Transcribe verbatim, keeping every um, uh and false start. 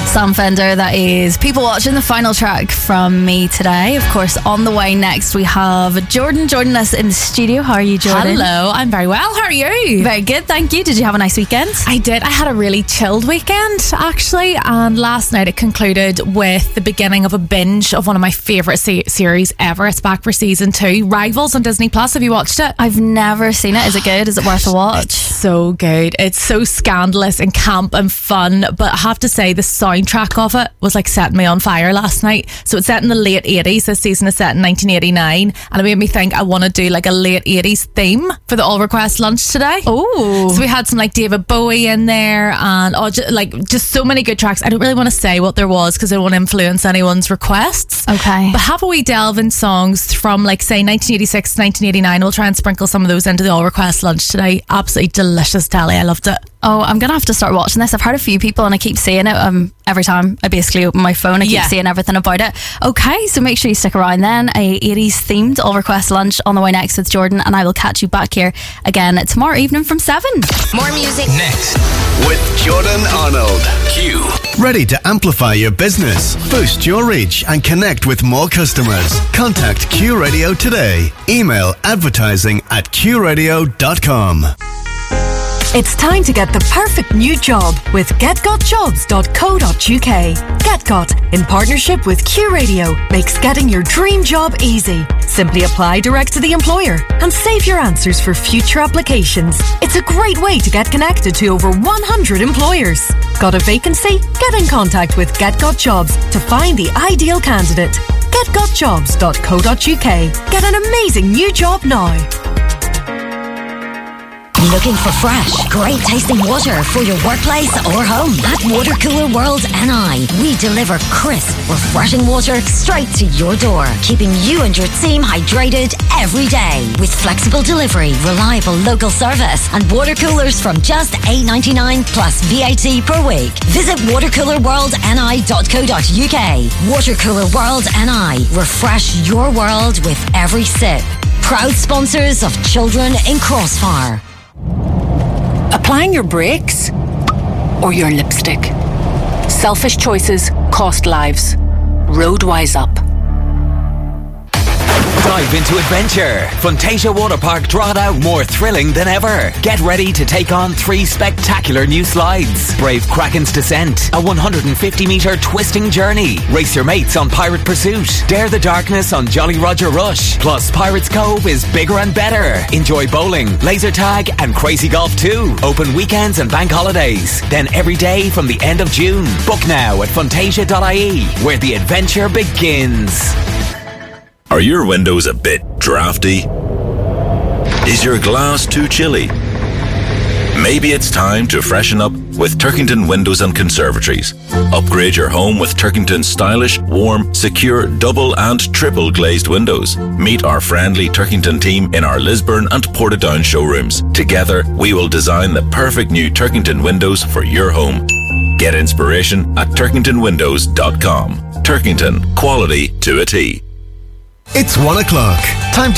Sam Fender, that is People Watching, the final track from me today. Of course, on the way next we have Jordan joining us in the studio. How are you, Jordan? Hello, I'm very well. How are you? Very good, thank you. Did you have a nice weekend? I did. I had a really chilled weekend, actually, and last night it concluded with the beginning of a binge of one of my favourite se- series ever. It's back for season two, Rivals on Disney Plus. Have you watched it? I've never seen it. Is it good? Is it worth a watch? It's so good. It's so scandalous and camp and fun, but I have to say the soundtrack of it was like setting me on fire last night. So it's set in the late eighties. This season is set in nineteen eighty-nine, and it made me think I want to do like a late eighties theme for the All Request lunch today. Oh, so we had some like David Bowie in there, and oh, just, like just so many good tracks. I don't really want to say what there was because I don't want to influence anyone's requests. Okay, but have a wee delve in songs from like say nineteen eighty-six to nineteen eighty-nine. We'll try and sprinkle some of those into the All Request lunch today. Absolutely delicious telly. I loved it. Oh, I'm gonna have to start watching this. I've heard a few people and I keep seeing it um, every time I basically open my phone. I keep yeah. seeing everything about it. Okay, so make sure you stick around then. A eighties themed All Request lunch on the way next with Jordan, and I will catch you back here again tomorrow evening from seven. More music next with Jordan Arnold. Q. Ready to amplify your business, boost your reach, and connect with more customers? Contact Q Radio today. Email advertising at q radio dot com. It's time to get the perfect new job with get got jobs dot co dot uk. GetGot, in partnership with Q Radio, makes getting your dream job easy. Simply apply direct to the employer and save your answers for future applications. It's a great way to get connected to over one hundred employers. Got a vacancy? Get in contact with GetGot Jobs to find the ideal candidate. get got jobs dot co dot uk. Get an amazing new job now. Looking for fresh, great tasting water for your workplace or home? At Water Cooler World N I, we deliver crisp, refreshing water straight to your door, keeping you and your team hydrated every day. With flexible delivery, reliable local service, and water coolers from just eight ninety-nine plus V A T per week. Visit water cooler world n i dot co dot uk. Water Cooler World N I. Refresh your world with every sip. Proud sponsors of Children in Crossfire. Applying your brakes or your lipstick? Selfish choices cost lives. Roadwise up. Dive into adventure. Fantasia Water Park Drogheda, more thrilling than ever. Get ready to take on three spectacular new slides. Brave Kraken's Descent, a one hundred fifty metre twisting journey. Race your mates on Pirate Pursuit. Dare the darkness on Jolly Roger Rush. Plus, Pirates Cove is bigger and better. Enjoy bowling, laser tag, and crazy golf too. Open weekends and bank holidays. Then every day from the end of June. Book now at fantasia dot I E, where the adventure begins. Are your windows a bit drafty? Is your glass too chilly? Maybe it's time to freshen up with Turkington Windows and Conservatories. Upgrade your home with Turkington's stylish, warm, secure, double and triple glazed windows. Meet our friendly Turkington team in our Lisburn and Portadown showrooms. Together, we will design the perfect new Turkington windows for your home. Get inspiration at turkington windows dot com. Turkington, quality to a T. It's one o'clock. Time to